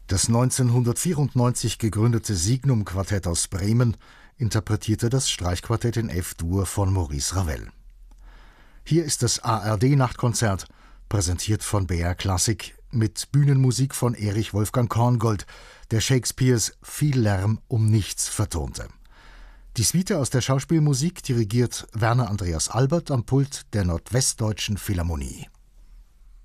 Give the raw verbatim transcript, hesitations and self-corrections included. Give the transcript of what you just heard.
Das neunzehnhundertvierundneunzig gegründete Signum-Quartett aus Bremen interpretierte das Streichquartett in F-Dur von Maurice Ravel. Hier ist das A R D-Nachtkonzert, präsentiert von B R Klassik, mit Bühnenmusik von Erich Wolfgang Korngold, der Shakespeares »Viel Lärm um nichts« vertonte. Die Suite aus der Schauspielmusik dirigiert Werner Andreas Albert am Pult der Nordwestdeutschen Philharmonie.